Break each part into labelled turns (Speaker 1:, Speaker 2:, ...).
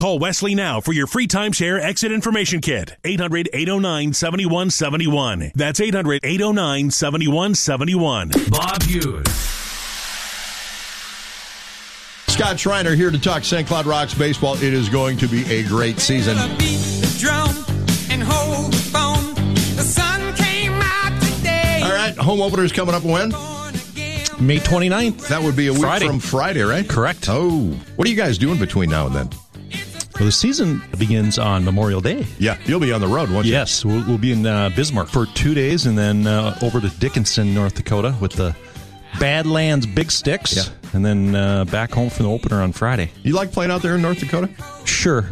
Speaker 1: Call Wesley now for your free timeshare exit information kit. 800-809-7171. That's 800-809-7171.
Speaker 2: Bob Hughes.
Speaker 3: Scott Schreiner here to talk St. Cloud Rocks baseball. It is going to be a great season.
Speaker 4: Beat the drum and hold the phone. The sun came out today.
Speaker 3: All right, home opener's coming up when?
Speaker 5: May 29th.
Speaker 3: That would be a week
Speaker 5: Friday.
Speaker 3: from Friday, right?
Speaker 5: Correct.
Speaker 3: Oh, what are you guys doing between now and then?
Speaker 5: Well, the season begins on Memorial Day.
Speaker 3: Yeah, you'll be on the road, won't you?
Speaker 5: Yes, we'll be in Bismarck for 2 days, and then over to Dickinson, North Dakota, with the Badlands Big Sticks,
Speaker 3: Yeah.
Speaker 5: and then back home for the opener on Friday.
Speaker 3: You like playing out there in North Dakota?
Speaker 5: Sure.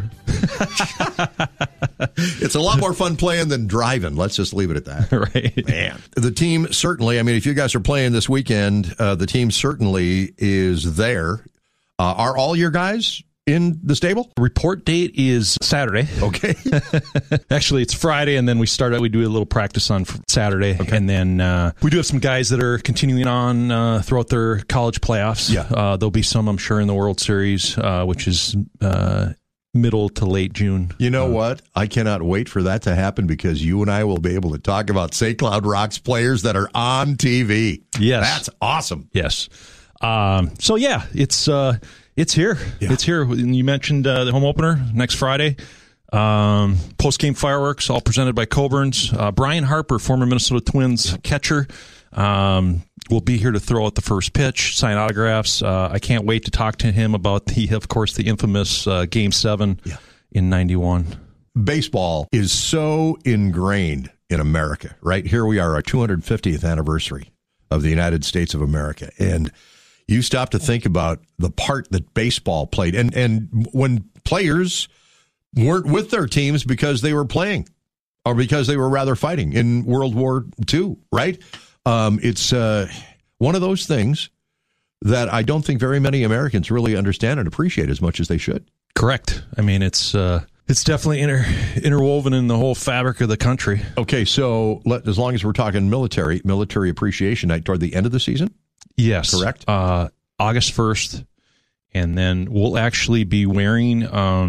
Speaker 3: It's a lot more fun playing than driving. Let's just leave it at that.
Speaker 5: Right.
Speaker 3: Man. The team certainly, I mean, if you guys are playing this weekend, the team certainly is there. Are all your guys in the stable?
Speaker 5: Report date is Saturday.
Speaker 3: Okay.
Speaker 5: Actually, it's Friday, and then we do a little practice on Saturday, and then we do have some guys that are continuing on throughout their college playoffs.
Speaker 3: Yeah.
Speaker 5: There'll be some, I'm sure, in the World Series, which is middle to late June.
Speaker 3: You know what? I cannot wait for that to happen because you and I will be able to talk about St. Cloud Rocks players that are on TV.
Speaker 5: Yes.
Speaker 3: That's awesome.
Speaker 5: Yes. So, yeah, it's here.
Speaker 3: Yeah.
Speaker 5: It's here. You mentioned the home opener next Friday. Post-game fireworks, all presented by Coburn's. Brian Harper, former Minnesota Twins catcher, will be here to throw out the first pitch, sign autographs. I can't wait to talk to him about the infamous Game 7 in 91.
Speaker 3: Baseball is so ingrained in America, right? Here we are, our 250th anniversary of the United States of America. And you stop to think about the part that baseball played. And when players weren't with their teams because they were playing or because they were rather fighting in World War II, right? It's one of those things that I don't think very many Americans really understand and appreciate as much as they should.
Speaker 5: Correct. I mean, it's definitely interwoven in the whole fabric of the country.
Speaker 3: Okay, so as long as we're talking military appreciation night toward the end of the season?
Speaker 5: Yes.
Speaker 3: Correct.
Speaker 5: August 1st, and then we'll actually be wearing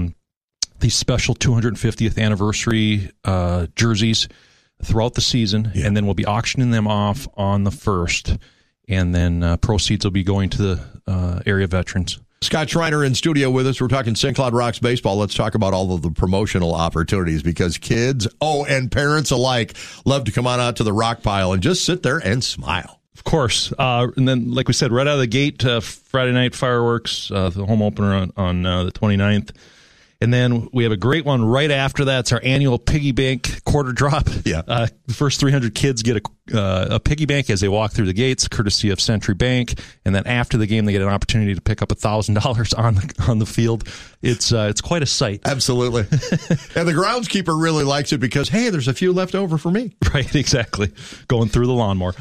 Speaker 5: the special 250th anniversary jerseys throughout the season, and then we'll be auctioning them off on the 1st, and then proceeds will be going to the area veterans.
Speaker 3: Scott Schreiner in studio with us. We're talking St. Cloud Rocks baseball. Let's talk about all of the promotional opportunities because kids, and parents alike, love to come on out to the rock pile and just sit there and smile.
Speaker 5: Of course. And then, like we said, right out of the gate, Friday night fireworks, the home opener on the 29th. And then we have a great one right after that. It's our annual piggy bank quarter drop. Yeah. The first 300 kids get a piggy bank as they walk through the gates, courtesy of Century Bank. And then after the game, they get an opportunity to pick up $1,000 on the field. It's quite a sight.
Speaker 3: Absolutely. And the groundskeeper really likes it because, hey, there's a few left over for me.
Speaker 5: Right, exactly. Going through the lawnmower.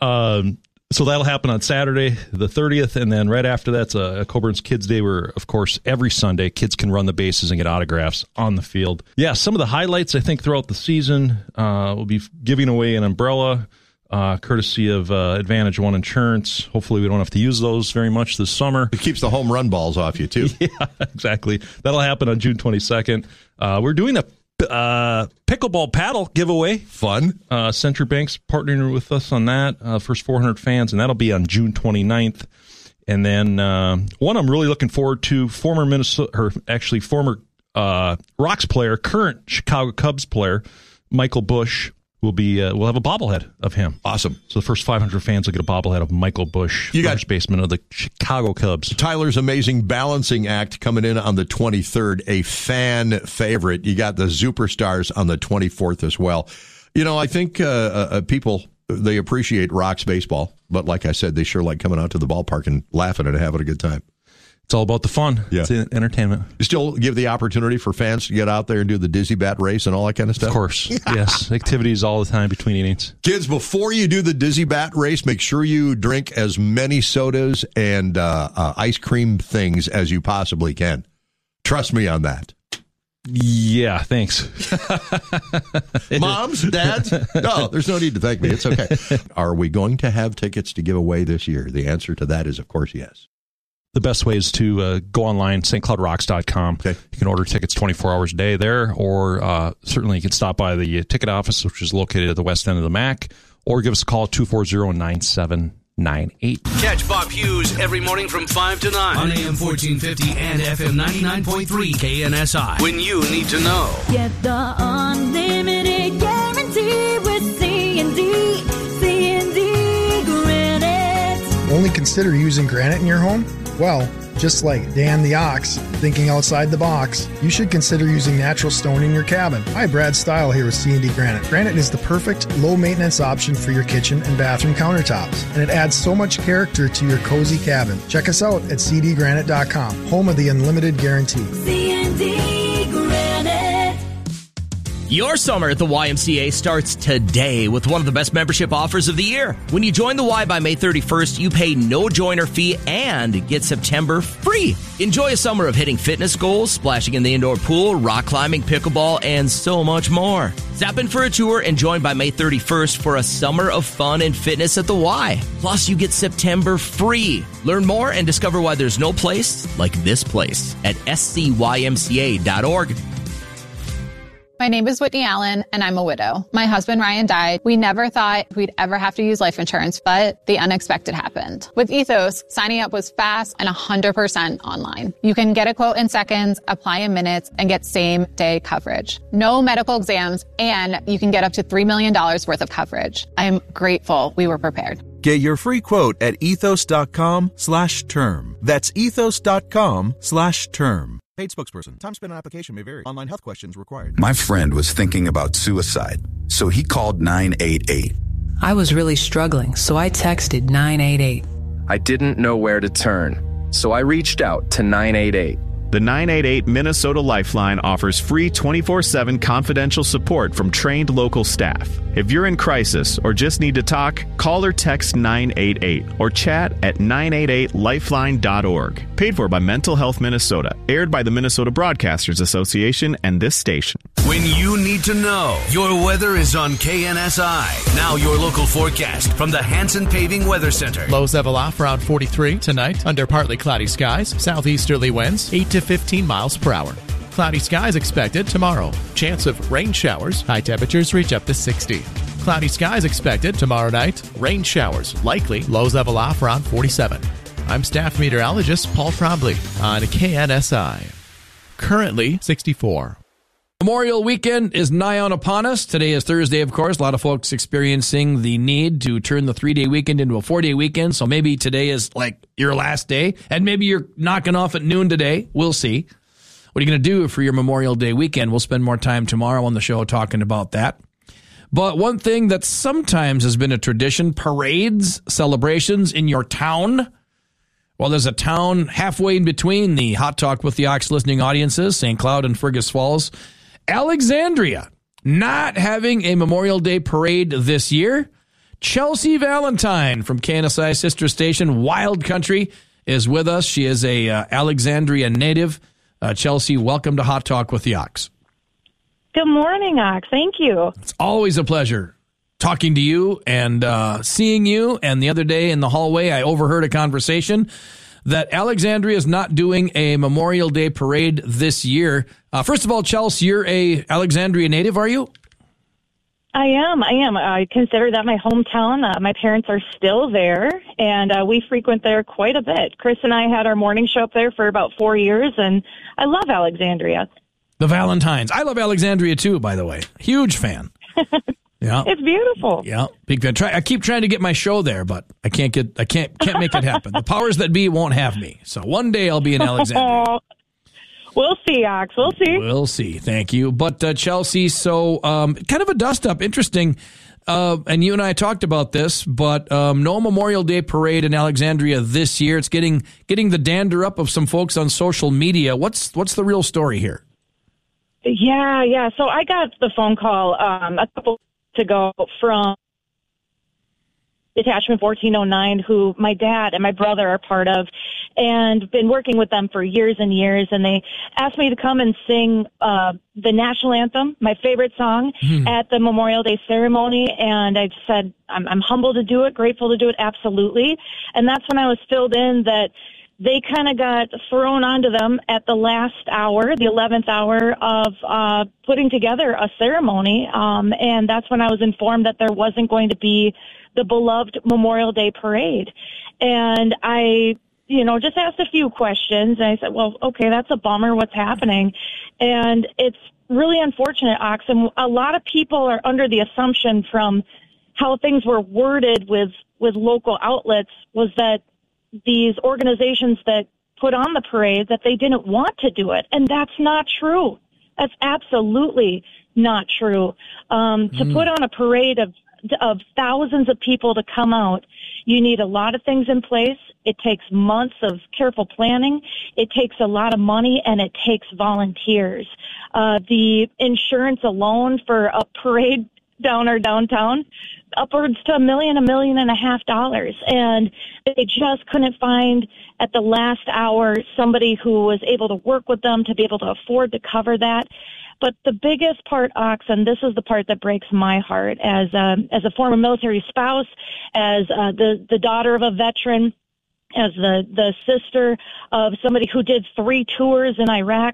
Speaker 5: So that'll happen on Saturday, the 30th, and then right after that's a Coburn's Kids Day where, of course, every Sunday kids can run the bases and get autographs on the field. Yeah, some of the highlights, I think, throughout the season, we'll be giving away an umbrella, courtesy of Advantage One Insurance. Hopefully we don't have to use those very much this summer.
Speaker 3: It keeps the home run balls off you, too.
Speaker 5: Yeah, exactly. That'll happen on June 22nd. We're doing a pickleball paddle giveaway.
Speaker 3: Fun.
Speaker 5: Century Bank's partnering with us on that. First 400 fans, and that'll be on June 29th. And then one I'm really looking forward to, former Rocks player, current Chicago Cubs player, Michael Busch, we'll have a bobblehead of him.
Speaker 3: Awesome.
Speaker 5: So the first 500 fans will get a bobblehead of Michael Busch, first baseman of the Chicago Cubs.
Speaker 3: Tyler's Amazing Balancing Act coming in on the 23rd, a fan favorite. You got the Superstars on the 24th as well. You know, I think people, they appreciate Rocks baseball, but like I said, they sure like coming out to the ballpark and laughing and having a good time.
Speaker 5: It's all about the fun. Yeah. It's entertainment.
Speaker 3: You still give the opportunity for fans to get out there and do the Dizzy Bat race and all that kind of stuff?
Speaker 5: Of course. Yes. Activities all the time between innings.
Speaker 3: Kids, before you do the Dizzy Bat race, make sure you drink as many sodas and ice cream things as you possibly can. Trust me on that.
Speaker 5: Yeah, thanks.
Speaker 3: Moms, dads? No, there's no need to thank me. It's okay. Are we going to have tickets to give away this year? The answer to that is, of course, yes.
Speaker 5: The best way is to go online, stcloudrocks.com.
Speaker 3: Okay.
Speaker 5: You can order tickets 24 hours a day there, or certainly you can stop by the ticket office, which is located at the west end of the MAC, or give us a call at 240-9798.
Speaker 2: Catch Bob Hughes every morning from 5 to 9
Speaker 6: on AM 1450 and FM 99.3 KNSI.
Speaker 2: when you need to know.
Speaker 7: Get the unlimited guarantee with C&D Granite.
Speaker 8: Only consider using granite in your home? Well, just like Dan the Ox, thinking outside the box, you should consider using natural stone in your cabin. Hi, Brad Stile here with C&D Granite. Granite is the perfect low-maintenance option for your kitchen and bathroom countertops, and it adds so much character to your cozy cabin. Check us out at cdgranite.com, home of the unlimited guarantee.
Speaker 7: C&D Granite.
Speaker 9: Your summer at the YMCA starts today with one of the best membership offers of the year. When you join the Y by May 31st, you pay no joiner fee and get September free. Enjoy a summer of hitting fitness goals, splashing in the indoor pool, rock climbing, pickleball, and so much more. Zap in for a tour and join by May 31st for a summer of fun and fitness at the Y. Plus, you get September free. Learn more and discover why there's no place like this place at scymca.org.
Speaker 10: My name is Whitney Allen, and I'm a widow. My husband, Ryan, died. We never thought we'd ever have to use life insurance, but the unexpected happened. With Ethos, signing up was fast and 100% online. You can get a quote in seconds, apply in minutes, and get same-day coverage. No medical exams, and you can get up to $3 million worth of coverage. I am grateful we were prepared.
Speaker 11: Get your free quote at ethos.com/term. That's ethos.com/term. Paid spokesperson. Time spent on application may vary. Online health questions required.
Speaker 12: My friend was thinking about suicide, so he called 988.
Speaker 13: I was really struggling, so I texted 988.
Speaker 14: I didn't know where to turn, so I reached out to 988.
Speaker 15: The 988 Minnesota Lifeline offers free 24/7 confidential support from trained local staff. If you're in crisis or just need to talk, call or text 988 or chat at 988lifeline.org. Paid for by Mental Health Minnesota. Aired by the Minnesota Broadcasters Association and this station.
Speaker 2: When you need to know, your weather is on KNSI. Now your local forecast from the Hanson Paving Weather Center.
Speaker 16: Lows level off around 43 tonight under partly cloudy skies. Southeasterly winds 8 to 15 miles per hour. Cloudy skies expected tomorrow. Chance of rain showers. High temperatures reach up to 60. Cloudy skies expected tomorrow night. Rain showers likely. Lows level off around 47. I'm staff meteorologist Paul Trombley on KNSI. Currently 64.
Speaker 17: Memorial weekend is nigh on upon us. Today is Thursday, of course. A lot of folks experiencing the need to turn the 3-day weekend into a 4-day weekend. So maybe today is like your last day, and maybe you're knocking off at noon today. We'll see. What are you going to do for your Memorial Day weekend? We'll spend more time tomorrow on the show talking about that. But one thing that sometimes has been a tradition, parades, celebrations in your town. Well, there's a town halfway in between the Hot Talk with the Ox listening audiences, St. Cloud and Fergus Falls. Alexandria, not having a Memorial Day parade this year. Chelsea Valentine from KNSI sister station Wild Country is with us. She is a Alexandria native. Chelsea, welcome to Hot Talk with the Ox.
Speaker 18: Good morning, Ox. Thank you.
Speaker 17: It's always a pleasure talking to you and seeing you. And the other day in the hallway, I overheard a conversation that Alexandria is not doing a Memorial Day parade this year. First of all, Chelsea, you're a Alexandria native, are you?
Speaker 18: I am. I consider that my hometown. My parents are still there, and we frequent there quite a bit. Chris and I had our morning show up there for about 4 years, and I love Alexandria.
Speaker 17: The Valentines. I love Alexandria, too, by the way. Huge fan. Yeah,
Speaker 18: it's beautiful.
Speaker 17: Yeah, big fan. I keep trying to get my show there, but I can't make it happen. The powers that be won't have me. So one day I'll be in Alexandria.
Speaker 18: We'll see, Ox. We'll see.
Speaker 17: We'll see. Thank you. But Chelsea, so kind of a dust up. Interesting. And you and I talked about this, but no Memorial Day parade in Alexandria this year. It's getting the dander up of some folks on social media. What's the real story here?
Speaker 18: Yeah. So I got the phone call a couple to go from Detachment 1409, who my dad and my brother are part of, and been working with them for years and years. And they asked me to come and sing the national anthem, my favorite song, at the Memorial Day ceremony. And I said, I'm humbled to do it, grateful to do it, absolutely. And that's when I was filled in that they kind of got thrown onto them at the last hour, the 11th hour of putting together a ceremony. And that's when I was informed that there wasn't going to be the beloved Memorial Day parade. And I, just asked a few questions. And I said, well, okay, that's a bummer. What's happening? And it's really unfortunate, Ox. And a lot of people are under the assumption from how things were worded with local outlets was that these organizations that put on the parade, that they didn't want to do it. And that's not true. That's absolutely not true. To put on a parade of thousands of people to come out, you need a lot of things in place. It takes months of careful planning. It takes a lot of money, and it takes volunteers. The insurance alone for a parade down our downtown, upwards to $1 million and a half. And they just couldn't find at the last hour somebody who was able to work with them to be able to afford to cover that. But the biggest part, Ox, and this is the part that breaks my heart as a former military spouse, as the daughter of a veteran, as the sister of somebody who did 3 tours in Iraq,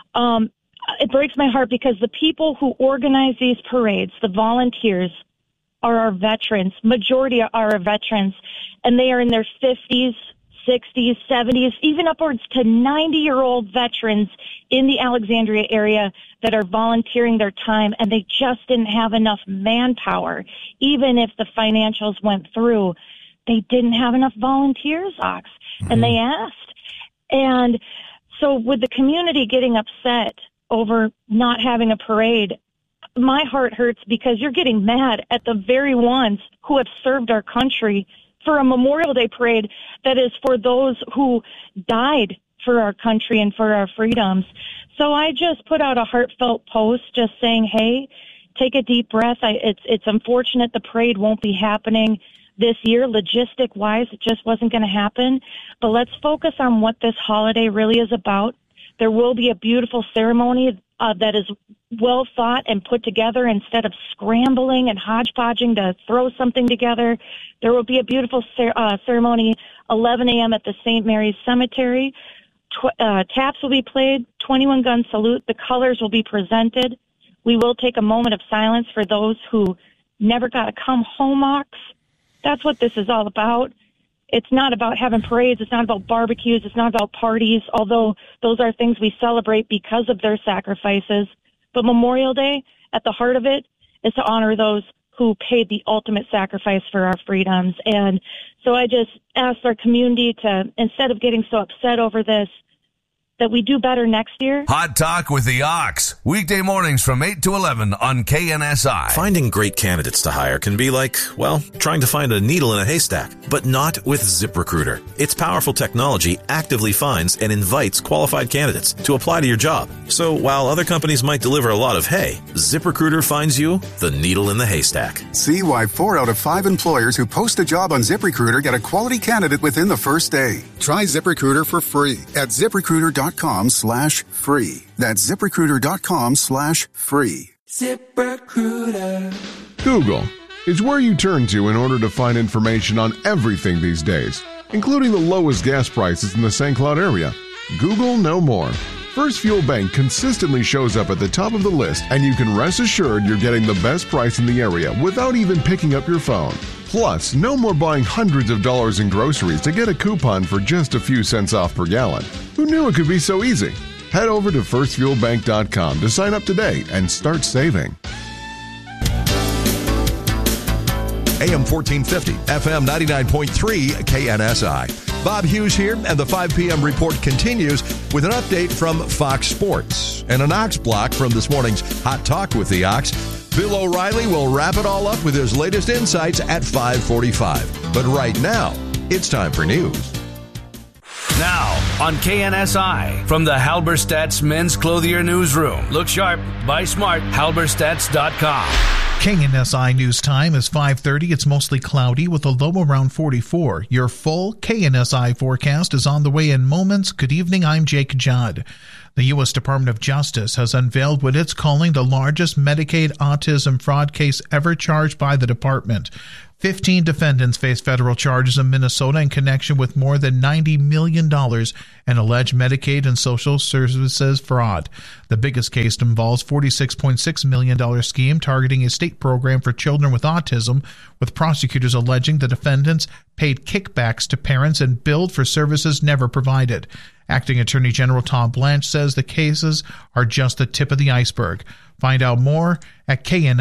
Speaker 18: it breaks my heart because the people who organize these parades, the volunteers, are our veterans. Majority are our veterans, and they are in their 50s, 60s, 70s, even upwards to 90-year-old veterans in the Alexandria area that are volunteering their time, and they just didn't have enough manpower. Even if the financials went through, they didn't have enough volunteers, Ox, and they asked. And so with the community getting upset over not having a parade, my heart hurts because you're getting mad at the very ones who have served our country for a Memorial Day parade that is for those who died for our country and for our freedoms. So I just put out a heartfelt post just saying, hey, take a deep breath. It's unfortunate the parade won't be happening this year. Logistic-wise, it just wasn't going to happen. But let's focus on what this holiday really is about. There will be a beautiful ceremony that is well thought and put together instead of scrambling and hodgepodging to throw something together. There will be a beautiful ceremony, 11 a.m. at the St. Mary's Cemetery. Taps will be played, 21-gun salute. The colors will be presented. We will take a moment of silence for those who never got to come home, Ox. That's what this is all about. It's not about having parades. It's not about barbecues. It's not about parties, although those are things we celebrate because of their sacrifices. But Memorial Day, at the heart of it, is to honor those who paid the ultimate sacrifice for our freedoms. And so I just asked our community to, instead of getting so upset over this, that we do better next year.
Speaker 2: Hot Talk with the Ox. Weekday mornings from 8 to 11 on KNSI.
Speaker 19: Finding great candidates to hire can be like, well, trying to find a needle in a haystack, but not with ZipRecruiter. Its powerful technology actively finds and invites qualified candidates to apply to your job. So while other companies might deliver a lot of hay, ZipRecruiter finds you the needle in the haystack.
Speaker 20: See why 4 out of 5 employers who post a job on ZipRecruiter get a quality candidate within the first day. Try ZipRecruiter for free at ZipRecruiter.com/free. That's ZipRecruiter.com/free.
Speaker 21: ZipRecruiter. Google is where you turn to in order to find information on everything these days, including the lowest gas prices in the St. Cloud area. Google no more. First Fuel Bank consistently shows up at the top of the list, and you can rest assured you're getting the best price in the area without even picking up your phone. Plus, no more buying hundreds of dollars in groceries to get a coupon for just a few cents off per gallon. Who knew it could be so easy? Head over to firstfuelbank.com to sign up today and start saving.
Speaker 3: AM 1450, FM 99.3, KNSI. Bob Hughes here, and the 5 p.m. report continues with an update from Fox Sports and an Ox block from this morning's Hot Talk with the Ox. Bill O'Reilly will wrap it all up with his latest insights at 5:45. But right now, it's time for news.
Speaker 2: Now on KNSI from the Halberstadt's Men's Clothier Newsroom. Look sharp, buy smart, halberstadts.com.
Speaker 22: KNSI News Time is 5:30. It's mostly cloudy with a low around 44. Your full KNSI forecast is on the way in moments. Good evening, I'm Jake Judd. The U.S. Department of Justice has unveiled what it's calling the largest Medicaid autism fraud case ever charged by the department. 15 defendants face federal charges in Minnesota in connection with more than $90 million in alleged Medicaid and social services fraud. The biggest case involves $46.6 million scheme targeting a state program for children with autism, with prosecutors alleging the defendants paid kickbacks to parents and billed for services never provided. Acting Attorney General Tom Blanche says the cases are just the tip of the iceberg. Find out more at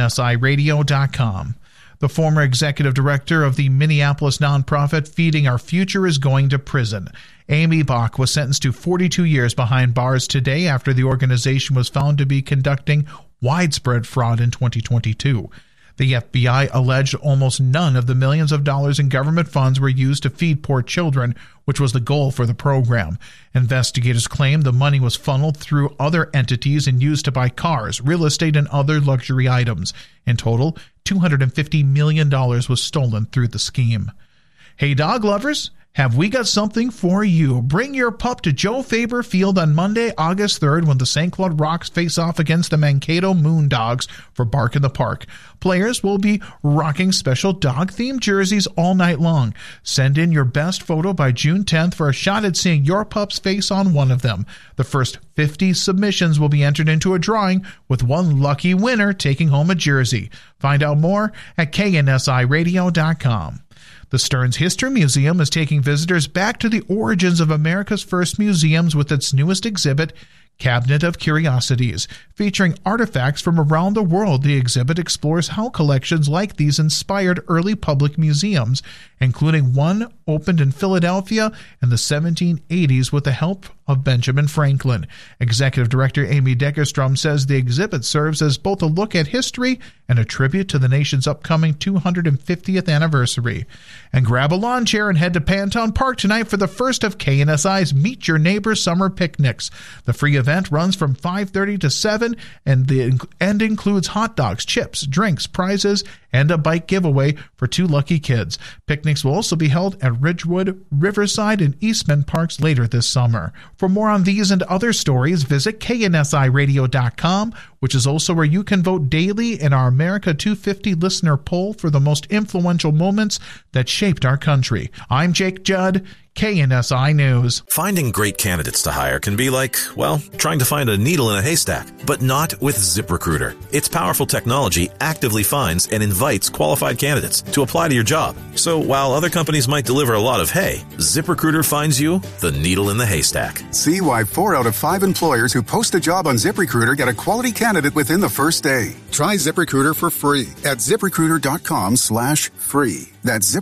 Speaker 22: KNSIRadio.com. The former executive director of the Minneapolis nonprofit Feeding Our Future is going to prison. Amy Bach was sentenced to 42 years behind bars today after the organization was found to be conducting widespread fraud in 2022. The FBI alleged almost none of the millions of dollars in government funds were used to feed poor children, which was the goal for the program. Investigators claim the money was funneled through other entities and used to buy cars, real estate, and other luxury items. In total, $250 million was stolen through the scheme. Hey, dog lovers, have we got something for you? Bring your pup to Joe Faber Field on Monday, August 3rd, when the St. Cloud Rocks face off against the Mankato Moondogs for Bark in the Park. Players will be rocking special dog-themed jerseys all night long. Send in your best photo by June 10th for a shot at seeing your pup's face on one of them. The first 50 submissions will be entered into a drawing, with one lucky winner taking home a jersey. Find out more at KNSIRadio.com. The Stearns History Museum is taking visitors back to the origins of America's first museums with its newest exhibit, Cabinet of Curiosities. Featuring artifacts from around the world, the exhibit explores how collections like these inspired early public museums, including one opened in Philadelphia in the 1780s with the help of Benjamin Franklin. Executive Director Amy Deckerstrom says the exhibit serves as both a look at history and a tribute to the nation's upcoming 250th anniversary. And grab a lawn chair and head to Pantown Park tonight for the first of KNSI's Meet Your Neighbor Summer Picnics. The free event runs from 5:30 to 7 and the end includes hot dogs, chips, drinks, prizes, and a bike giveaway for 2 lucky kids. Picnics will also be held at Ridgewood, Riverside, and Eastman Parks later this summer. For more on these and other stories, visit KNSIRadio.com, which is also where you can vote daily in our America 250 listener poll for the most influential moments that shaped our country. I'm Jake Judd, KNSI News.
Speaker 19: Finding great candidates to hire can be like, well, trying to find a needle in a haystack, but not with ZipRecruiter. Its powerful technology actively finds and invites qualified candidates to apply to your job. So while other companies might deliver a lot of hay, ZipRecruiter finds you the needle in the haystack.
Speaker 20: See why 4 out of 5 employers who post a job on ZipRecruiter get a quality candidate within the first day. Try ZipRecruiter for free at ZipRecruiter.com/free. That's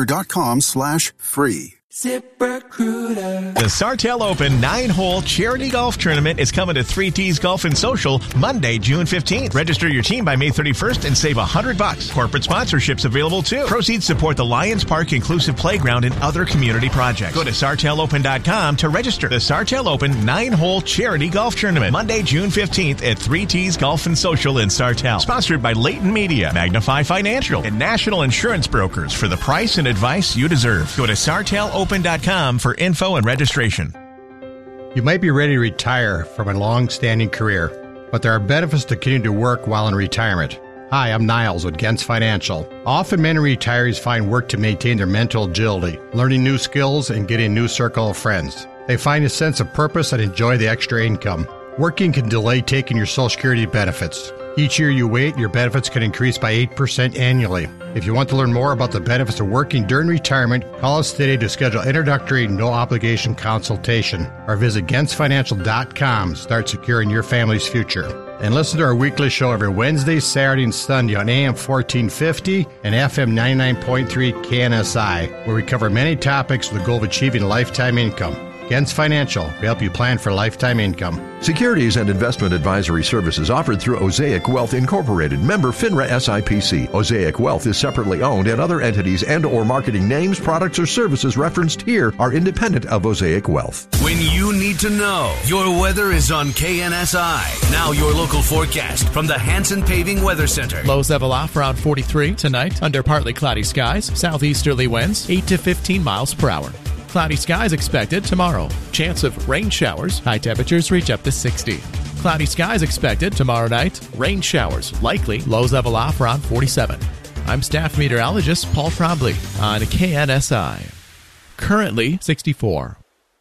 Speaker 20: ZipRecruiter.com/free.
Speaker 1: ZipRecruiter. The Sartell Open 9-hole charity golf tournament is coming to 3T's Golf and Social Monday, June 15th. Register your team by May 31st and save $100. Corporate sponsorships available too. Proceeds support the Lions Park Inclusive Playground and other community projects. Go to SartellOpen.com to register. The Sartell Open 9-hole charity golf tournament Monday, June 15th at 3T's Golf and Social in Sartell. Sponsored by Leighton Media, Magnify Financial, and National Insurance Brokers for the price and advice you deserve. Go to SartellOpen.com for info and registration.
Speaker 4: You might be ready to retire from a long-standing career, but there are benefits to continuing to work while in retirement. Hi, I'm Niles with Gens Financial. Often many retirees find work to maintain their mental agility, learning new skills, and getting a new circle of friends. They find a sense of purpose and enjoy the extra income. Working can delay taking your Social Security benefits. Each year you wait, your benefits can increase by 8% annually. If you want to learn more about the benefits of working during retirement, call us today to schedule introductory no-obligation consultation or visit GensFinancial.com. Start securing your family's future. And listen to our weekly show every Wednesday, Saturday, and Sunday on AM 1450 and FM 99.3 KNSI, where we cover many topics with the goal of achieving lifetime income. Gens Financial, we help you plan for lifetime income.
Speaker 3: Securities and investment advisory services offered through Osaic Wealth Incorporated, member FINRA SIPC. Osaic Wealth is separately owned, and other entities and or marketing names, products, or services referenced here are independent of Osaic Wealth.
Speaker 2: When you need to know, your weather is on KNSI. Now your local forecast from the Hanson Paving Weather Center.
Speaker 16: Lows level off around 43 tonight under partly cloudy skies. Southeasterly winds 8 to 15 miles per hour. Cloudy skies expected tomorrow. Chance of rain showers. High temperatures reach up to 60. Cloudy skies expected tomorrow night. Rain showers likely. Lows level off around 47. I'm staff meteorologist Paul Trombley on KNSI. Currently 64.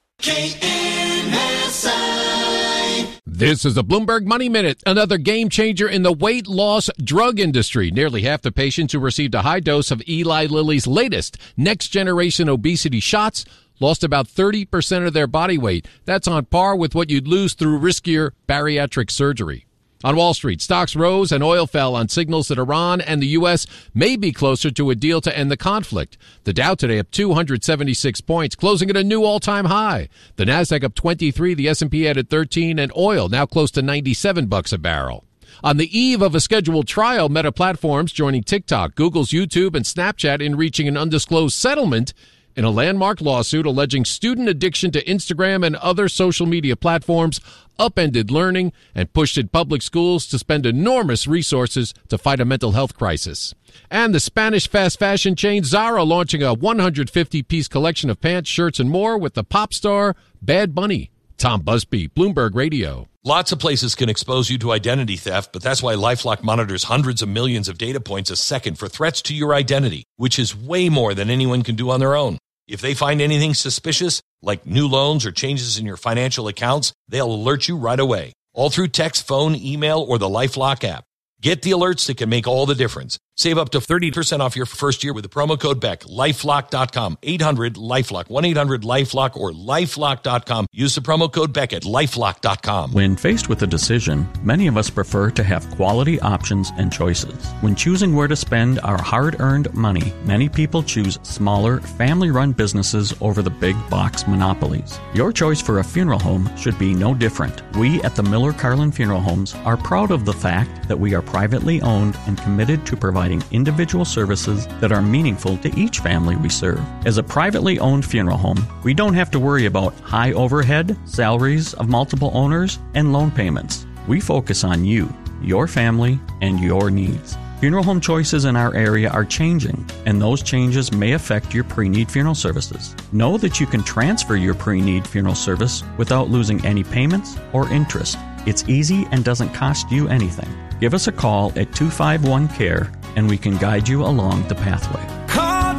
Speaker 5: This is the Bloomberg Money Minute, another game changer in the weight loss drug industry. Nearly half the patients who received a high dose of Eli Lilly's latest next-generation obesity shots lost about 30% of their body weight. That's on par with what you'd lose through riskier bariatric surgery. On Wall Street, stocks rose and oil fell on signals that Iran and the U.S. may be closer to a deal to end the conflict. The Dow today up 276 points, closing at a new all-time high. The Nasdaq up 23, the S&P added 13, and oil now close to $97 a barrel. On the eve of a scheduled trial, Meta Platforms joining TikTok, Google's YouTube, and Snapchat in reaching an undisclosed settlement in a landmark lawsuit alleging student addiction to Instagram and other social media platforms upended learning and pushed public schools to spend enormous resources to fight a mental health crisis. And the Spanish fast fashion chain Zara launching a 150-piece collection of pants, shirts, and more with the pop star Bad Bunny. Tom Busby, Bloomberg Radio.
Speaker 6: Lots of places can expose you to identity theft, but that's why LifeLock monitors hundreds of millions of data points a second for threats to your identity, which is way more than anyone can do on their own. If they find anything suspicious, like new loans or changes in your financial accounts, they'll alert you right away, all through text, phone, email, or the LifeLock app. Get the alerts that can make all the difference. Save up to 30% off your first year with the promo code BECK. LifeLock.com, 800-LifeLock, 1-800-LifeLock, or LifeLock.com. Use the promo code BECK at LifeLock.com.
Speaker 23: When faced with a decision, many of us prefer to have quality options and choices. When choosing where to spend our hard-earned money, many people choose smaller, family-run businesses over the big box monopolies. Your choice for a funeral home should be no different. We at the Miller Carlin Funeral Homes are proud of the fact that we are privately owned and committed to providing individual services that are meaningful to each family we serve. As a privately owned funeral home, we don't have to worry about high overhead, salaries of multiple owners, and loan payments. We focus on you, your family, and your needs. Funeral home choices in our area are changing, and those changes may affect your pre-need funeral services. Know that you can transfer your pre-need funeral service without losing any payments or interest. It's easy and doesn't cost you anything. Give us a call at 251-CARE, and we can guide you along the pathway.
Speaker 24: Call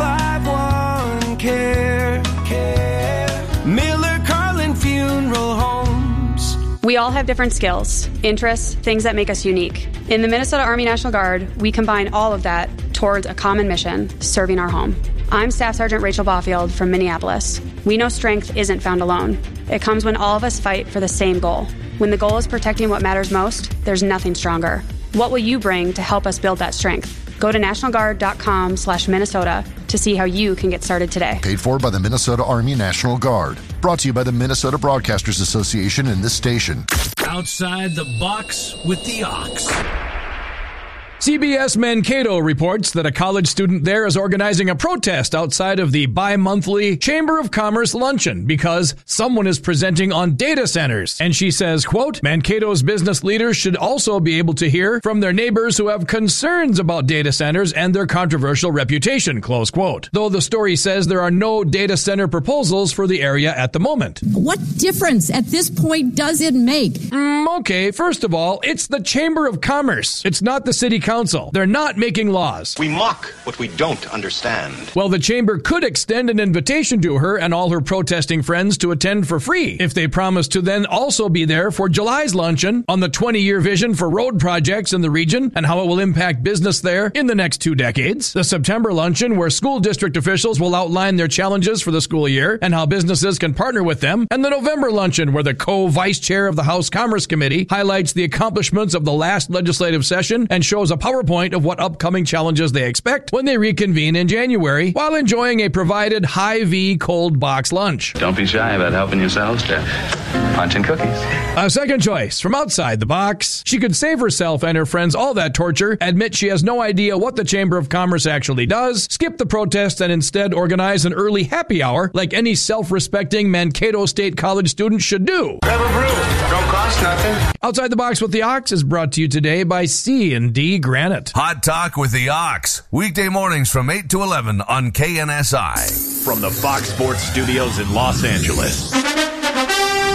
Speaker 24: 251-CARE. Miller Carlin Funeral Homes.
Speaker 25: We all have different skills, interests, things that make us unique. In the Minnesota Army National Guard, we combine all of that towards a common mission, serving our home. I'm Staff Sergeant Rachel Baufield from Minneapolis. We know strength isn't found alone. It comes when all of us fight for the same goal. When the goal is protecting what matters most, there's nothing stronger. What will you bring to help us build that strength? Go to nationalguard.com/Minnesota to see how you can get started today.
Speaker 26: Paid for by the Minnesota Army National Guard. Brought to you by the Minnesota Broadcasters Association and this station.
Speaker 2: Outside the box with the Ox.
Speaker 17: CBS Mankato reports that a college student there is organizing a protest outside of the bi-monthly Chamber of Commerce luncheon because someone is presenting on data centers. And she says, quote, Mankato's business leaders should also be able to hear from their neighbors who have concerns about data centers and their controversial reputation, close quote. Though the story says there are no data center proposals for the area at the moment.
Speaker 27: What difference at this point does it make?
Speaker 17: Okay, first of all, it's the Chamber of Commerce. It's not the city council. They're not making laws.
Speaker 28: We mock what we don't understand.
Speaker 17: Well, the chamber could extend an invitation to her and all her protesting friends to attend for free if they promise to then also be there for July's luncheon on the 20-year vision for road projects in the region and how it will impact business there in the next 2 decades. The September luncheon, where school district officials will outline their challenges for the school year and how businesses can partner with them. And the November luncheon, where the co-vice chair of the House Commerce Committee highlights the accomplishments of the last legislative session and shows a PowerPoint of what upcoming challenges they expect when they reconvene in January while enjoying a provided Hy-Vee cold box lunch.
Speaker 29: Don't be shy about helping yourselves to punch and cookies.
Speaker 17: A second choice from outside the box. She could save herself and her friends all that torture, admit she has no idea what the Chamber of Commerce actually does, skip the protest, and instead organize an early happy hour like any self-respecting Mankato State College student should do.
Speaker 28: Have a brew. Don't cost nothing.
Speaker 17: Outside the Box with the Ox is brought to you today by C&D Granite.
Speaker 30: Hot Talk with the Ox. Weekday mornings from 8 to 11 on KNSI.
Speaker 1: From the Fox Sports Studios in Los Angeles,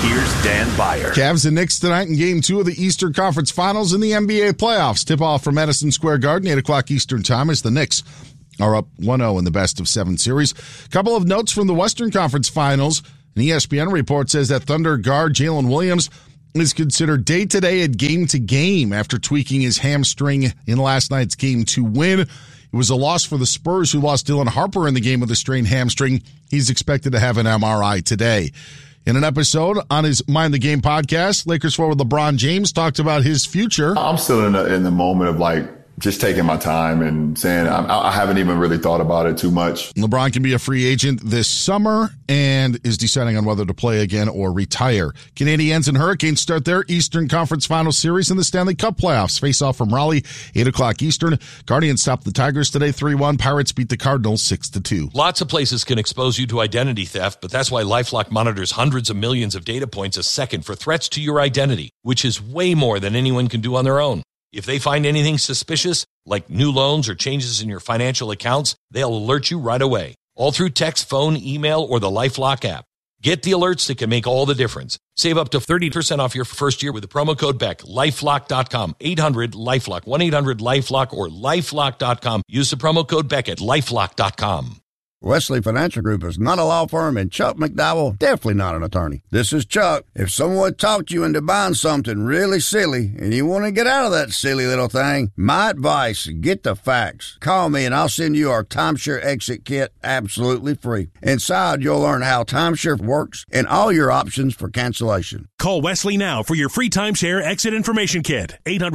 Speaker 30: Here's Dan Beyer.
Speaker 7: Cavs and Knicks tonight in Game 2 of the Eastern Conference Finals in the NBA playoffs. Tip-off from Madison Square Garden, 8 o'clock Eastern Time, as the Knicks are up 1-0 in the best-of-7 series. Couple of notes from the Western Conference Finals. An ESPN report says that Thunder guard Jalen Williams is considered day-to-day and game-to-game after tweaking his hamstring in last night's Game 2 win. It was a loss for the Spurs, who lost Dylan Harper in the game with a strained hamstring. He's expected to have an MRI today. In an episode on his Mind the Game podcast, Lakers forward LeBron James talked about his future.
Speaker 8: I'm still in the moment of just taking my time and saying I haven't even really thought about it too much.
Speaker 7: LeBron can be a free agent this summer and is deciding on whether to play again or retire. Canadiens and Hurricanes start their Eastern Conference Final Series in the Stanley Cup playoffs. Face off from Raleigh, 8 o'clock Eastern. Guardians stopped the Tigers today 3-1. Pirates beat the Cardinals 6-2.
Speaker 6: Lots of places can expose you to identity theft, but that's why LifeLock monitors hundreds of millions of data points a second for threats to your identity, which is way more than anyone can do on their own. If they find anything suspicious, like new loans or changes in your financial accounts, they'll alert you right away, all through text, phone, email, or the LifeLock app. Get the alerts that can make all the difference. Save up to 30% off your first year with the promo code BECK. LifeLock.com, 800-LifeLock, 1-800-LifeLock, or LifeLock.com. Use the promo code BECK at LifeLock.com.
Speaker 9: Wesley Financial Group is not a law firm, and Chuck McDowell definitely not an attorney. This is Chuck. If someone talked you into buying something really silly and you want to get out of that silly little thing, my advice, get the facts. Call me and I'll send you our timeshare exit kit absolutely free. Inside, you'll learn how timeshare works and all your options for cancellation.
Speaker 10: Call Wesley now for your free timeshare exit information kit.